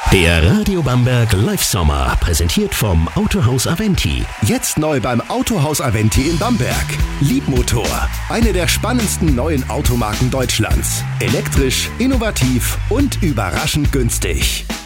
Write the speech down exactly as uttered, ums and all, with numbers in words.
Der Radio Bamberg Live Sommer, präsentiert vom Autohaus Aventi. Jetzt neu beim Autohaus Aventi in Bamberg. Liebmotor, eine der spannendsten neuen Automarken Deutschlands. Elektrisch, innovativ und überraschend günstig.